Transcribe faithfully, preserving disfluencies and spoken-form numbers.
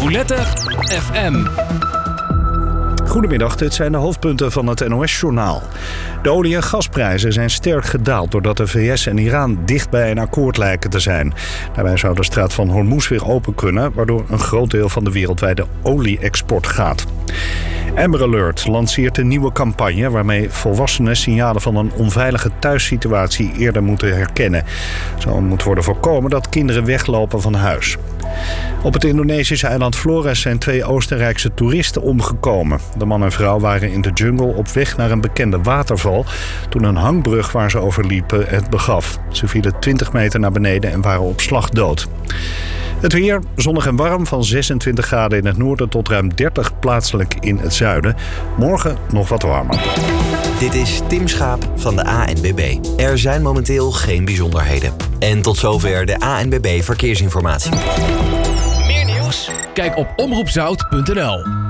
Roulette F M. Goedemiddag, dit zijn de hoofdpunten van het N O S-journaal. De olie- en gasprijzen zijn sterk gedaald doordat de V S en Iran dicht bij een akkoord lijken te zijn. Daarbij zou de straat van Hormuz weer open kunnen, waardoor een groot deel van de wereldwijde olie-export gaat. Amber Alert lanceert een nieuwe campagne waarmee volwassenen signalen van een onveilige thuissituatie eerder moeten herkennen. Zo moet worden voorkomen dat kinderen weglopen van huis. Op het Indonesische eiland Flores zijn twee Oostenrijkse toeristen omgekomen. De man en vrouw waren in de jungle op weg naar een bekende waterval toen een hangbrug waar ze over liepen het begaf. Ze vielen twintig meter naar beneden en waren op slag dood. Het weer, zonnig en warm, van zesentwintig graden in het noorden tot ruim dertig plaatselijk in het zuiden. Morgen nog wat warmer. Dit is Tim Schaap van de A N B B. Er zijn momenteel geen bijzonderheden. En tot zover de A N B B Verkeersinformatie. Meer nieuws? Kijk op omroep zout punt n l.